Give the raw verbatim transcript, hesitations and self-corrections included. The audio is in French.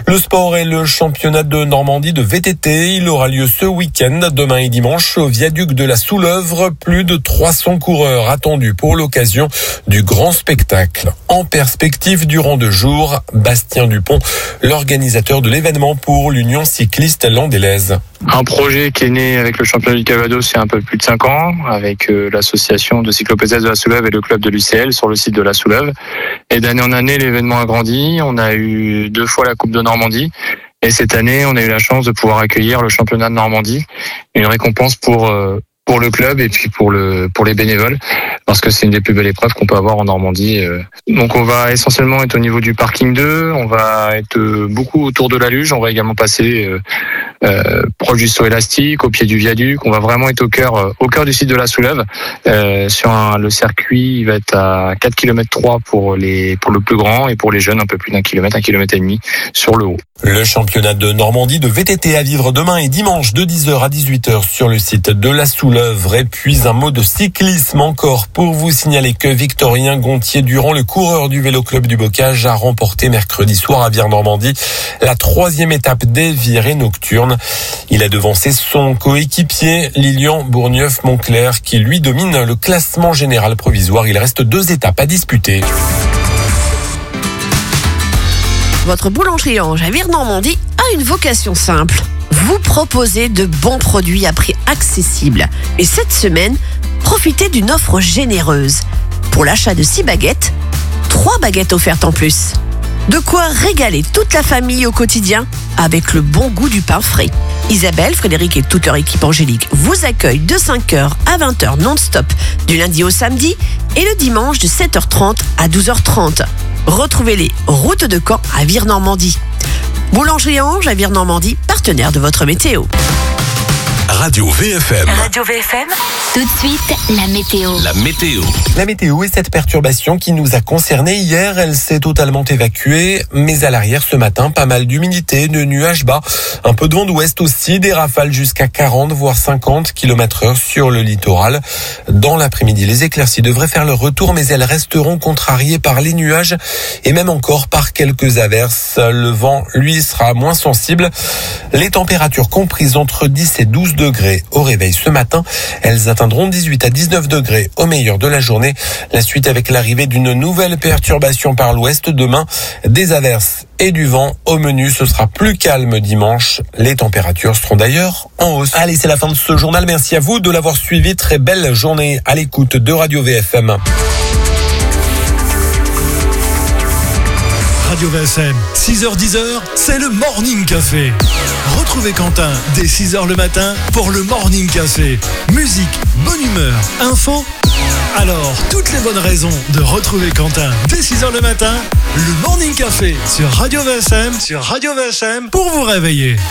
Le sport et le championnat de Normandie de V T T, il aura lieu ce week-end, demain et dimanche, au viaduc de la Soulœuvre. Plus de trois cents coureurs attendus pour l'occasion du grand spectacle. En perspective durant deux jours, Bastien Dupont, l'organisateur de l'événement pour l'Union cycliste landaise. Un projet qui est né avec le championnat du Calvados il y a un peu plus de cinq ans, avec euh, l'association de cyclopédestres de la Soulève et le club de l'U C L sur le site de la Soulève. Et d'année en année, l'événement a grandi. On a eu deux fois la Coupe de Normandie. Et cette année, on a eu la chance de pouvoir accueillir le championnat de Normandie. Une récompense pour euh, pour le club et puis pour le pour les bénévoles, parce que c'est une des plus belles épreuves qu'on peut avoir en Normandie. Donc on va essentiellement être au niveau du parking deux, on va être beaucoup autour de la luge, on va également passer euh, euh, proche du saut élastique, au pied du viaduc. On va vraiment être au cœur au cœur du site de la Soulève. Euh, sur un, le circuit, il va être à quatre kilomètres trois pour les pour le plus grand et pour les jeunes un peu plus d'un kilomètre, un kilomètre et demi sur le haut. Le championnat de Normandie de V T T à vivre demain et dimanche de dix heures à dix-huit heures sur le site de la Soulève. Et puis un mot de cyclisme encore pour vous signaler que Victorien Gontier-Durand, le coureur du Vélo Club du Bocage, a remporté mercredi soir à Vire-Normandie la troisième étape des virées nocturnes. Il a devancé son coéquipier Lilian Bourgneuf-Moncler qui lui domine le classement général provisoire. Il reste deux étapes à disputer. Votre boulangerie Ange à Vire-Normandie a une vocation simple. Vous proposez de bons produits à prix accessible. Et cette semaine, profitez d'une offre généreuse. Pour l'achat de six baguettes, trois baguettes offertes en plus. De quoi régaler toute la famille au quotidien avec le bon goût du pain frais. Isabelle, Frédéric et toute leur équipe angélique vous accueillent de cinq heures à vingt heures non-stop du lundi au samedi et le dimanche de sept heures trente à douze heures trente. Retrouvez-les route de Caen à Vire-Normandie. Boulangerie Ange à Vire-Normandie, partenaire de votre météo. Radio V F M. Radio V F M. Tout de suite, la météo. La météo. La météo est cette perturbation qui nous a concernés hier. Elle s'est totalement évacuée. Mais à l'arrière ce matin, pas mal d'humidité, de nuages bas. Un peu de vent d'ouest aussi, des rafales jusqu'à quarante voire cinquante kilomètres heure sur le littoral. Dans l'après-midi, les éclaircies devraient faire leur retour, mais elles resteront contrariées par les nuages et même encore par quelques averses. Le vent, lui, sera moins sensible. Les températures comprises entre dix et douze degrés au réveil ce matin. Elles atteindront dix-huit à dix-neuf degrés au meilleur de la journée. La suite avec l'arrivée d'une nouvelle perturbation par l'ouest demain. Des averses et du vent au menu. Ce sera plus calme dimanche. Les températures seront d'ailleurs en hausse. Allez, c'est la fin de ce journal. Merci à vous de l'avoir suivi. Très belle journée à l'écoute de Radio V F M. Radio V F M, six heures dix, c'est le Morning Café. Retrouvez Quentin dès six heures le matin pour le Morning Café. Musique, bonne humeur, info. Alors, toutes les bonnes raisons de retrouver Quentin dès six heures le matin, le Morning Café sur Radio V F M, sur Radio V F M pour vous réveiller.